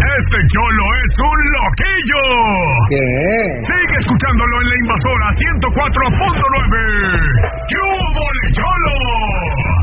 Este cholo es un loquillo. ¿Qué? Sigue escuchándolo en La Invasora 104.